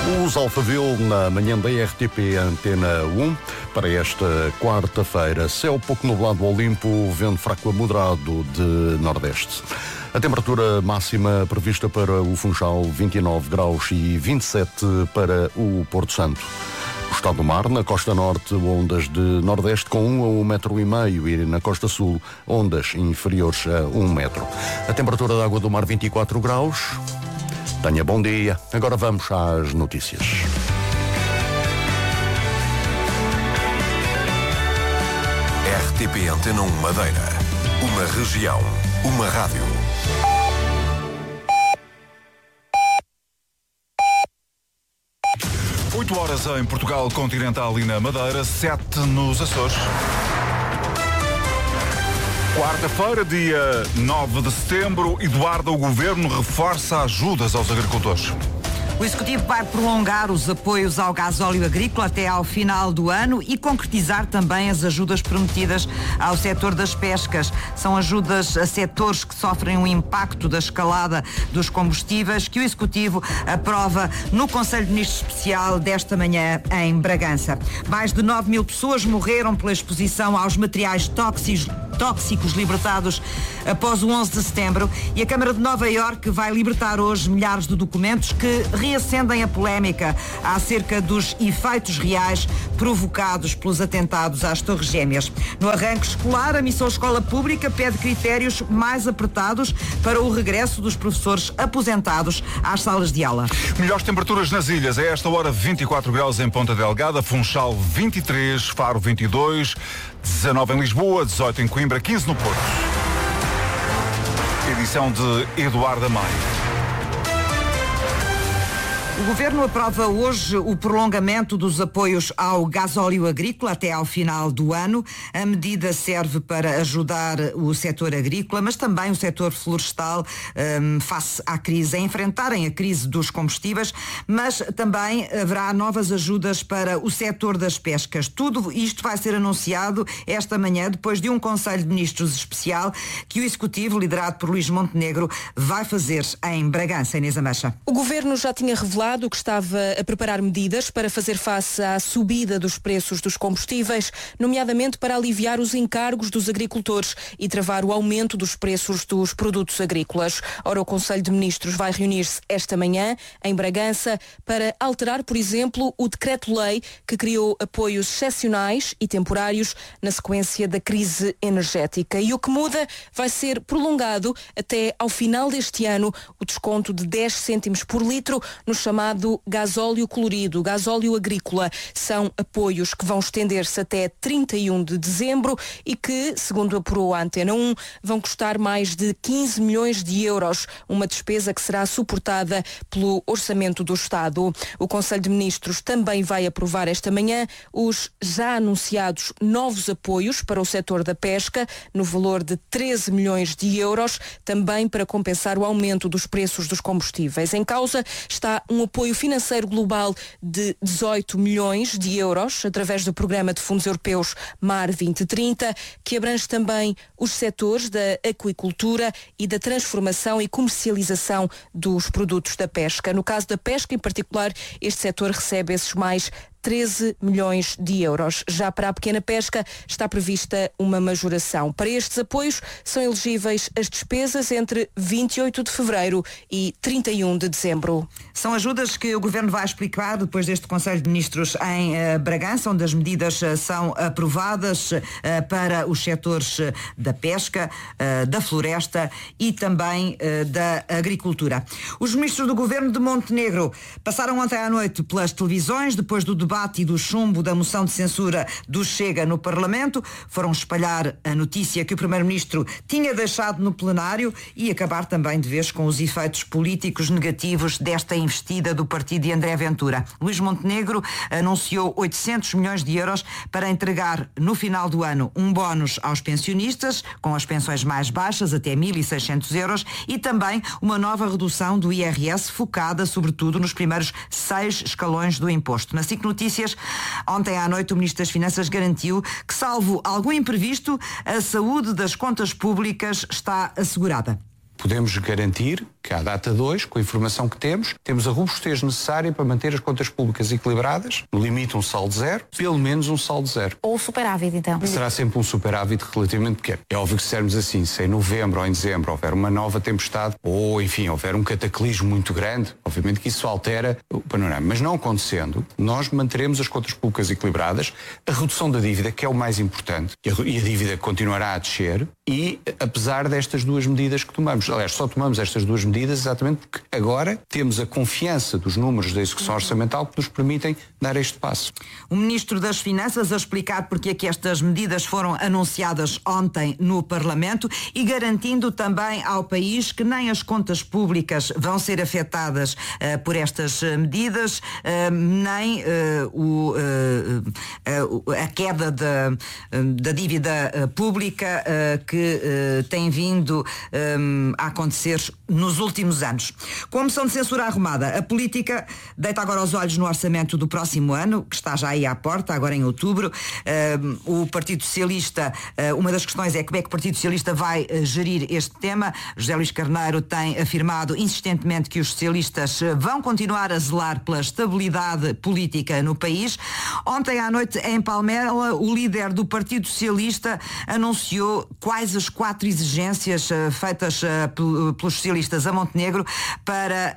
Os Alphaville na manhã da RTP Antena 1 para esta quarta-feira. Céu pouco nublado ao limpo, vento fraco a moderado de nordeste. A temperatura máxima prevista para o Funchal 29 graus e 27 para o Porto Santo. O estado do mar, na costa norte, ondas de nordeste com 1 a 1,5 metro e na costa sul, ondas inferiores a 1 metro. A temperatura da água do mar 24 graus. Tenha bom dia. Agora vamos às notícias. RTP Antena 1 Madeira. Uma região. Uma rádio. Oito horas em Portugal Continental e na Madeira, 7 nos Açores. Quarta-feira, dia 9 de setembro, Eduardo, o Governo reforça ajudas aos agricultores. O Executivo vai prolongar os apoios ao gasóleo agrícola até ao final do ano e concretizar também as ajudas prometidas ao setor das pescas. São ajudas a setores que sofrem o impacto da escalada dos combustíveis que o Executivo aprova no Conselho de Ministros Especial desta manhã em Bragança. Mais de 9 mil pessoas morreram pela exposição aos materiais tóxicos libertados após o 11 de setembro e a Câmara de Nova Iorque vai libertar hoje milhares de documentos que reacendem a polémica acerca dos efeitos reais provocados pelos atentados às Torres Gêmeas. No arranque escolar, a Missão Escola Pública pede critérios mais apertados para o regresso dos professores aposentados às salas de aula. Melhores temperaturas nas ilhas. A esta hora, 24 graus em Ponta Delgada, Funchal 23, Faro 22, 19 em Lisboa, 18 em Coimbra, 15 no Porto. Edição de Eduardo Amaya. O Governo aprova hoje o prolongamento dos apoios ao gasóleo agrícola até ao final do ano. A medida serve para ajudar o setor agrícola, mas também o setor florestal face à crise, a enfrentarem a crise dos combustíveis, mas também haverá novas ajudas para o setor das pescas. Tudo isto vai ser anunciado esta manhã, depois de um Conselho de Ministros especial que o Executivo, liderado por Luís Montenegro, vai fazer em Bragança. Inês Amecha. O Governo já tinha revelado que estava a preparar medidas para fazer face à subida dos preços dos combustíveis, nomeadamente para aliviar os encargos dos agricultores e travar o aumento dos preços dos produtos agrícolas. Ora, o Conselho de Ministros vai reunir-se esta manhã em Bragança para alterar, por exemplo, o decreto-lei que criou apoios excepcionais e temporários na sequência da crise energética. E o que muda vai ser prolongado até ao final deste ano o desconto de 10 cêntimos por litro no chamado gasóleo colorido, gasóleo agrícola. São apoios que vão estender-se até 31 de dezembro e que, segundo apurou a Antena 1, vão custar mais de 15 milhões de euros, uma despesa que será suportada pelo Orçamento do Estado. O Conselho de Ministros também vai aprovar esta manhã os já anunciados novos apoios para o setor da pesca, no valor de 13 milhões de euros, também para compensar o aumento dos preços dos combustíveis. Em causa está um apoio financeiro global de 18 milhões de euros, através do Programa de Fundos Europeus Mar 2030, que abrange também os setores da aquicultura e da transformação e comercialização dos produtos da pesca. No caso da pesca, em particular, este setor recebe esses mais 13 milhões de euros. Já para a pequena pesca está prevista uma majoração. Para estes apoios são elegíveis as despesas entre 28 de fevereiro e 31 de dezembro. São ajudas que o Governo vai explicar depois deste Conselho de Ministros em Bragança, onde as medidas são aprovadas para os setores da pesca, da floresta e também da agricultura. Os ministros do Governo de Montenegro passaram ontem à noite pelas televisões, depois do debate e do chumbo da moção de censura do Chega no Parlamento. Foram espalhar a notícia que o Primeiro-Ministro tinha deixado no plenário e acabar também de vez com os efeitos políticos negativos desta investida do partido de André Ventura. Luís Montenegro anunciou 800 milhões de euros para entregar no final do ano um bónus aos pensionistas, com as pensões mais baixas, até 1.600 euros, e também uma nova redução do IRS focada sobretudo nos primeiros 6 escalões do imposto. Na SIC Notícias, ontem à noite o Ministro das Finanças garantiu que, salvo algum imprevisto, a saúde das contas públicas está assegurada. Podemos garantir que à data de hoje, com a informação que temos a robustez necessária para manter as contas públicas equilibradas, no limite um saldo zero, pelo menos um saldo zero. Ou superávit, então? Será sempre um superávit relativamente pequeno. É óbvio que se dissermos assim, se em novembro ou em dezembro houver uma nova tempestade, ou enfim, houver um cataclismo muito grande, obviamente que isso altera o panorama. Mas não acontecendo, nós manteremos as contas públicas equilibradas, a redução da dívida, que é o mais importante, e a dívida continuará a descer, e apesar destas duas medidas que tomamos, aliás, só tomamos estas duas medidas exatamente porque agora temos a confiança dos números da execução orçamental que nos permitem dar este passo. O Ministro das Finanças a explicar porque é que estas medidas foram anunciadas ontem no Parlamento e garantindo também ao país que nem as contas públicas vão ser afetadas por estas medidas, nem a queda da dívida pública que tem vindo a acontecer nos últimos anos. Com a moção de censura arrumada, a política deita agora os olhos no orçamento do próximo ano, que está já aí à porta, agora em outubro. O Partido Socialista, uma das questões é como é que o Partido Socialista vai gerir este tema. José Luís Carneiro tem afirmado insistentemente que os socialistas vão continuar a zelar pela estabilidade política no país. Ontem à noite, em Palmela, o líder do Partido Socialista anunciou quais as 4 exigências feitas pelos socialistas a Montenegro para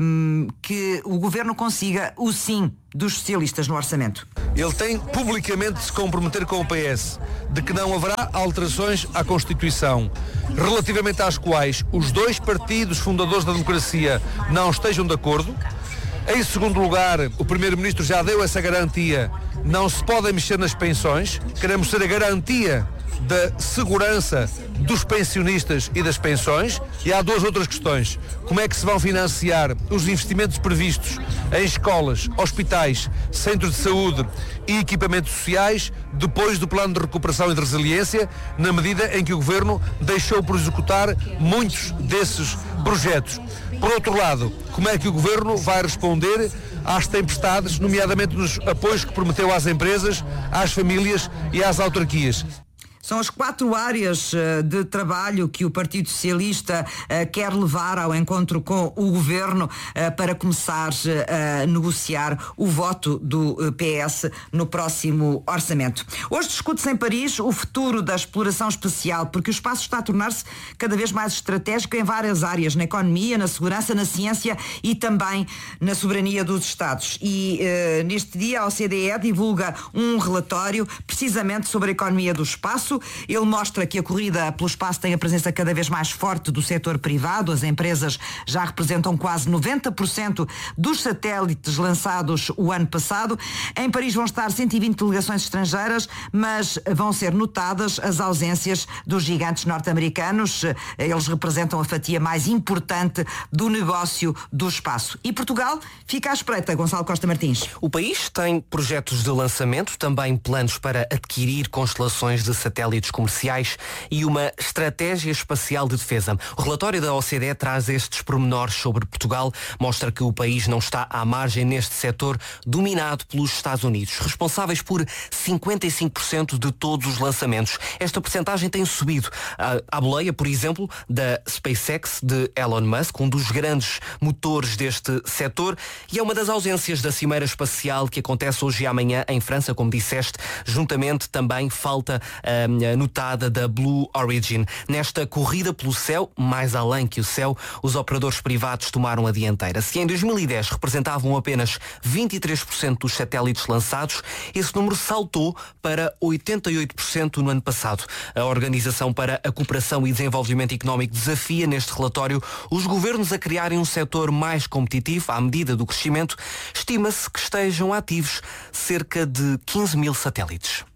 que o governo consiga o sim dos socialistas no orçamento. Ele tem publicamente de se comprometer com o PS de que não haverá alterações à Constituição, relativamente às quais os 2 partidos fundadores da democracia não estejam de acordo. Em segundo lugar, o Primeiro-Ministro já deu essa garantia, não se podem mexer nas pensões, queremos ser a garantia da segurança dos pensionistas e das pensões. E há 2 outras questões. Como é que se vão financiar os investimentos previstos em escolas, hospitais, centros de saúde e equipamentos sociais depois do plano de recuperação e de resiliência, na medida em que o Governo deixou por executar muitos desses projetos. Por outro lado, como é que o Governo vai responder às tempestades, nomeadamente nos apoios que prometeu às empresas, às famílias e às autarquias? São as 4 áreas de trabalho que o Partido Socialista quer levar ao encontro com o Governo para começar a negociar o voto do PS no próximo orçamento. Hoje discute-se em Paris o futuro da exploração espacial, porque o espaço está a tornar-se cada vez mais estratégico em várias áreas, na economia, na segurança, na ciência e também na soberania dos Estados. E neste dia a OCDE divulga um relatório precisamente sobre a economia do espaço. Ele mostra que a corrida pelo espaço tem a presença cada vez mais forte do setor privado. As empresas já representam quase 90% dos satélites lançados o ano passado. Em Paris vão estar 120 delegações estrangeiras, mas vão ser notadas as ausências dos gigantes norte-americanos. Eles representam a fatia mais importante do negócio do espaço. E Portugal fica à espreita, Gonçalo Costa Martins. O país tem projetos de lançamento, também planos para adquirir constelações de satélites comerciais e uma estratégia espacial de defesa. O relatório da OCDE traz estes pormenores sobre Portugal, mostra que o país não está à margem neste setor dominado pelos Estados Unidos, responsáveis por 55% de todos os lançamentos. Esta percentagem tem subido à boleia, por exemplo, da SpaceX de Elon Musk, um dos grandes motores deste setor, e é uma das ausências da cimeira espacial que acontece hoje e amanhã em França, como disseste, juntamente também falta notada da Blue Origin. Nesta corrida pelo céu, mais além que o céu, os operadores privados tomaram a dianteira. Se em 2010 representavam apenas 23% dos satélites lançados, esse número saltou para 88% no ano passado. A Organização para a Cooperação e Desenvolvimento Económico desafia neste relatório os governos a criarem um setor mais competitivo à medida do crescimento. Estima-se que estejam ativos cerca de 15 mil satélites.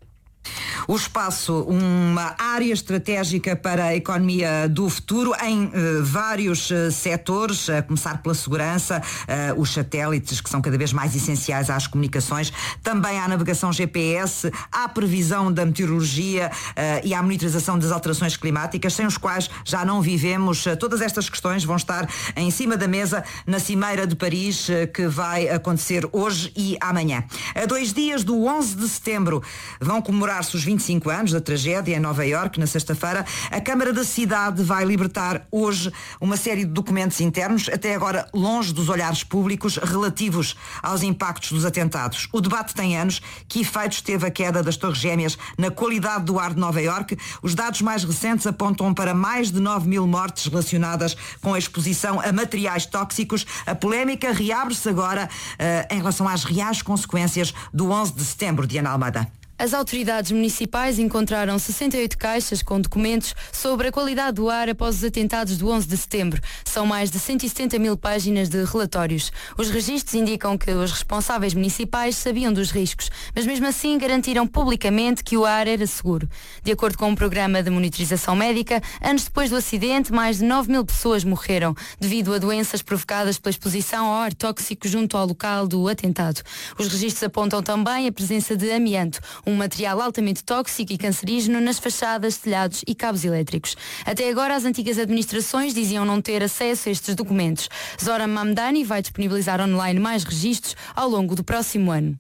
O espaço, uma área estratégica para a economia do futuro em vários setores, a começar pela segurança, os satélites que são cada vez mais essenciais às comunicações, também à navegação GPS, à previsão da meteorologia e à monitorização das alterações climáticas, sem os quais já não vivemos. Todas estas questões vão estar em cima da mesa na Cimeira de Paris, que vai acontecer hoje e amanhã. A 2 dias do 11 de setembro vão comemorar celebrar-se os 25 anos da tragédia em Nova Iorque, na sexta-feira, a Câmara da cidade vai libertar hoje uma série de documentos internos, até agora longe dos olhares públicos, relativos aos impactos dos atentados. O debate tem anos. Que efeitos teve a queda das Torres Gêmeas na qualidade do ar de Nova Iorque? Os dados mais recentes apontam para mais de 9.000 mortes relacionadas com a exposição a materiais tóxicos. A polémica reabre-se agora em relação às reais consequências do 11 de setembro, Diana Almada. As autoridades municipais encontraram 68 caixas com documentos sobre a qualidade do ar após os atentados do 11 de setembro. São mais de 170 mil páginas de relatórios. Os registros indicam que os responsáveis municipais sabiam dos riscos, mas mesmo assim garantiram publicamente que o ar era seguro. De acordo com um programa de monitorização médica, anos depois do acidente, mais de 9.000 pessoas morreram devido a doenças provocadas pela exposição ao ar tóxico junto ao local do atentado. Os registros apontam também a presença de amianto, um material altamente tóxico e cancerígeno nas fachadas, telhados e cabos elétricos. Até agora, as antigas administrações diziam não ter acesso a estes documentos. Zoran Mamdani vai disponibilizar online mais registros ao longo do próximo ano.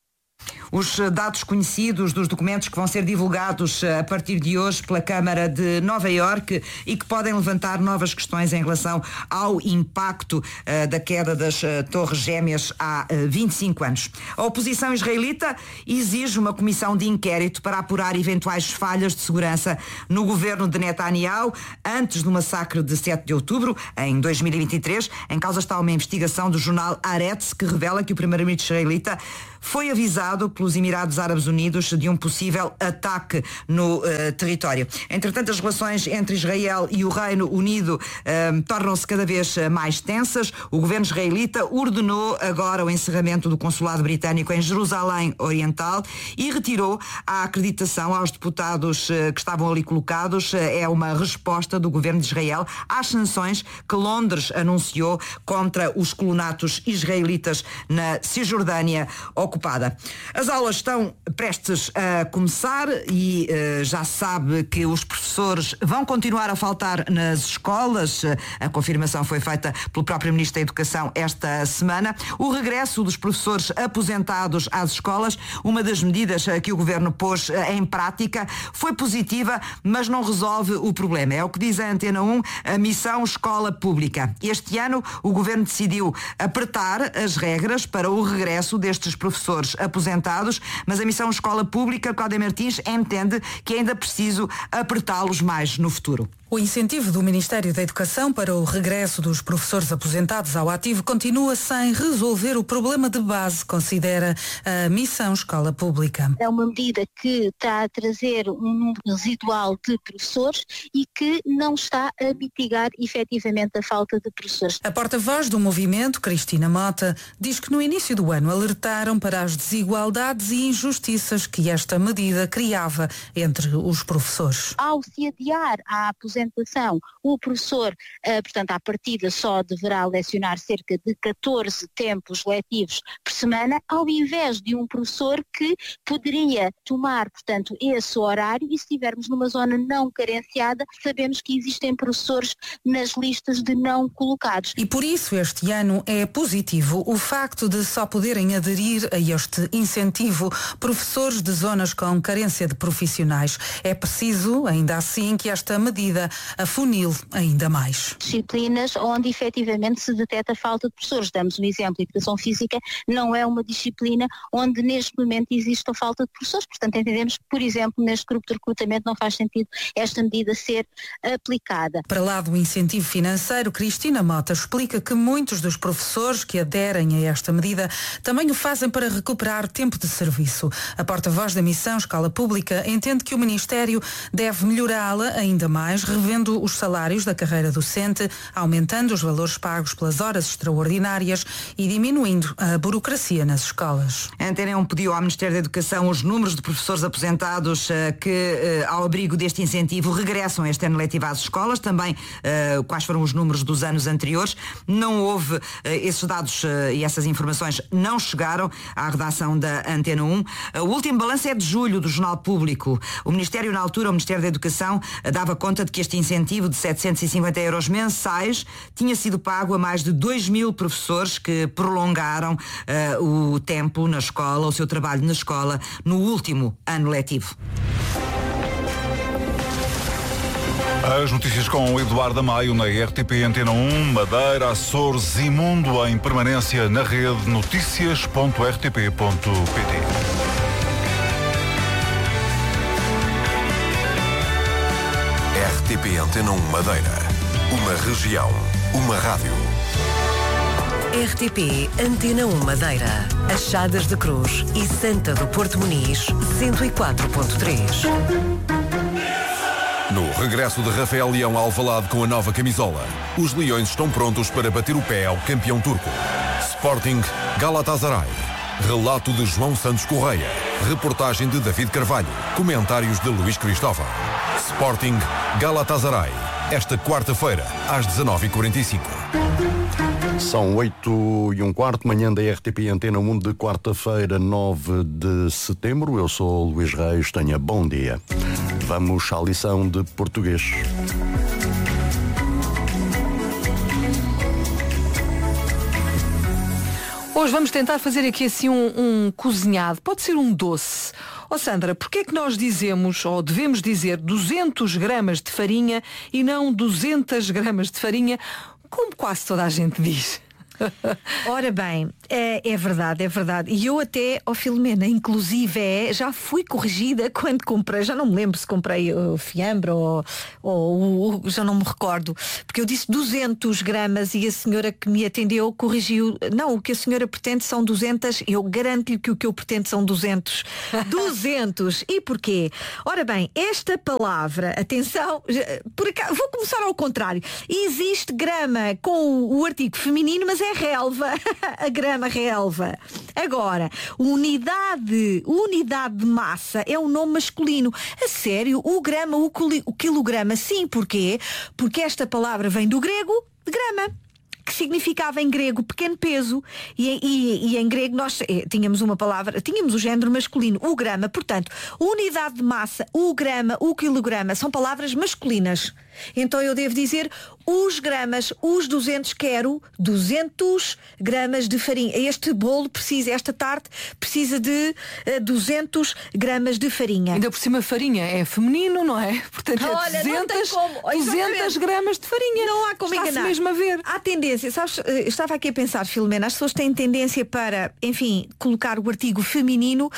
Os dados conhecidos dos documentos que vão ser divulgados a partir de hoje pela Câmara de Nova Iorque e que podem levantar novas questões em relação ao impacto da queda das Torres Gêmeas há 25 anos. A oposição israelita exige uma comissão de inquérito para apurar eventuais falhas de segurança no governo de Netanyahu antes do massacre de 7 de outubro, em 2023. Em causa está uma investigação do jornal Haaretz que revela que o primeiro-ministro israelita foi avisado pelos Emirados Árabes Unidos de um possível ataque no território. Entretanto, as relações entre Israel e o Reino Unido tornam-se cada vez mais tensas. O governo israelita ordenou agora o encerramento do consulado britânico em Jerusalém Oriental e retirou a acreditação aos deputados que estavam ali colocados. É uma resposta do governo de Israel às sanções que Londres anunciou contra os colonatos israelitas na Cisjordânia ocupada. As aulas estão prestes a começar e já sabe que os professores vão continuar a faltar nas escolas. A confirmação foi feita pelo próprio Ministro da Educação esta semana. O regresso dos professores aposentados às escolas, uma das medidas que o Governo pôs em prática, foi positiva, mas não resolve o problema. É o que diz a Antena 1, a missão Escola Pública. Este ano o Governo decidiu apertar as regras para o regresso destes professores aposentados, mas a missão Escola Pública, Cláudia Martins, entende que é ainda preciso apertá-los mais no futuro. O incentivo do Ministério da Educação para o regresso dos professores aposentados ao ativo continua sem resolver o problema de base, considera a missão Escola Pública. É uma medida que está a trazer um número residual de professores e que não está a mitigar efetivamente a falta de professores. A porta-voz do movimento, Cristina Mota, diz que no início do ano alertaram para as desigualdades e injustiças que esta medida criava entre os professores. Ao se adiar a aposentação, o professor, portanto, à partida só deverá lecionar cerca de 14 tempos letivos por semana, ao invés de um professor que poderia tomar, portanto, esse horário. E se estivermos numa zona não carenciada, sabemos que existem professores nas listas de não colocados. E por isso este ano é positivo o facto de só poderem aderir a este incentivo professores de zonas com carência de profissionais. É preciso, ainda assim, que esta medida afunile ainda mais. Disciplinas onde efetivamente se detecta a falta de professores. Damos um exemplo, a Educação Física não é uma disciplina onde neste momento existe a falta de professores, portanto entendemos que, por exemplo, neste grupo de recrutamento não faz sentido esta medida ser aplicada. Para lá do incentivo financeiro, Cristina Mota explica que muitos dos professores que aderem a esta medida também o fazem para recuperar tempo de serviço. A porta-voz da missão Escola Pública entende que o Ministério deve melhorá-la ainda mais, revendo os salários da carreira docente, aumentando os valores pagos pelas horas extraordinárias e diminuindo a burocracia nas escolas. A Antena 1 pediu ao Ministério da Educação os números de professores aposentados que, ao abrigo deste incentivo, regressam este ano letivo às escolas, também quais foram os números dos anos anteriores. Não houve esses dados e essas informações não chegaram à redação da Antena 1. O último balanço é de julho do Jornal Público. O Ministério, na altura, o Ministério da Educação, dava conta de que Este incentivo de 750 euros mensais tinha sido pago a mais de 2.000 professores que prolongaram o tempo na escola, o seu trabalho na escola, no último ano letivo. As notícias com o Eduardo Amaio na RTP Antena 1, Madeira, Açores e Mundo em permanência na rede noticias.rtp.pt. RTP Antena 1 Madeira. Uma região, uma rádio. RTP Antena 1 Madeira. Achadas de Cruz e Santa do Porto Muniz, 104.3. No regresso de Rafael Leão a Alvalade com a nova camisola, os Leões estão prontos para bater o pé ao campeão turco. Sporting Galatasaray. Relato de João Santos Correia. Reportagem de David Carvalho. Comentários de Luís Cristóvão. Sporting Galatasaray. Esta quarta-feira, às 19h45. São 8h15, manhã da RTP Antena 1 de quarta-feira, 9 de setembro. Eu sou o Luís Reis, tenha bom dia. Vamos à lição de português. Hoje vamos tentar fazer aqui assim um cozinhado. Pode ser um doce. Sandra, porquê é que nós dizemos, ou devemos dizer, 200 gramas de farinha e não 200 gramas de farinha, como quase toda a gente diz? Ora bem, é verdade. E eu até, Filomena, inclusive já fui corrigida quando comprei, já não me lembro se comprei o fiambre ou já não me recordo, porque eu disse 200 gramas e a senhora que me atendeu corrigiu, não, o que a senhora pretende são 200, eu garanto-lhe que o que eu pretendo são 200. 200! E porquê? Ora bem, esta palavra, atenção, por acaso, vou começar ao contrário. Existe grama com o artigo feminino, mas é relva. A grama relva. Agora, unidade de massa é um nome masculino. A sério, o grama, o quilograma, sim, porquê? Porque esta palavra vem do grego de grama, que significava em grego pequeno peso, e em grego nós tínhamos uma palavra, tínhamos o género masculino, o grama. Portanto, unidade de massa, o grama, o quilograma são palavras masculinas. Então eu devo dizer os gramas, os 200, quero 200 gramas de farinha. Este bolo precisa, esta tarte precisa de 200 gramas de farinha. Ainda por cima farinha é feminino, não é? Portanto é 200 gramas de farinha. Não há como enganar. Está-se mesmo a ver. Há tendência, sabes, eu estava aqui a pensar, Filomena, as pessoas têm tendência para, enfim, colocar o artigo feminino,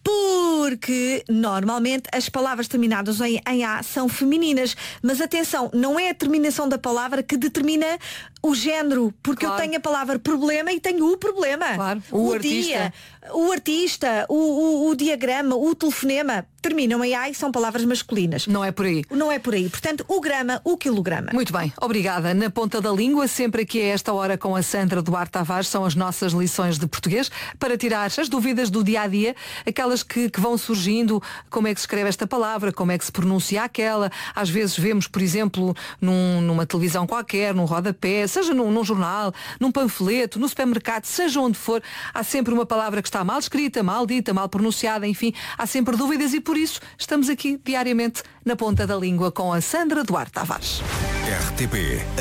porque normalmente as palavras terminadas em A são femininas. Mas atenção, não é a terminação da palavra que determina o género, porque claro, eu tenho a palavra problema e tenho o problema. Claro. O artista. O artista, o diagrama, o telefonema terminam em A e são palavras masculinas. Não é por aí. Não é por aí. Portanto, o grama, o quilograma. Muito bem, obrigada. Na ponta da língua, sempre aqui a esta hora com a Sandra Duarte Tavares, são as nossas lições de português para tirar as dúvidas do dia-a-dia, aquelas que vão surgindo, como é que se escreve esta palavra, como é que se pronuncia aquela. Às vezes vemos, por exemplo, numa televisão qualquer, num rodapé, seja num jornal, num panfleto, no supermercado, seja onde for, há sempre uma palavra que está mal escrita, mal dita, mal pronunciada, enfim, há sempre dúvidas e por isso estamos aqui diariamente na ponta da língua com a Sandra Duarte Tavares. RTP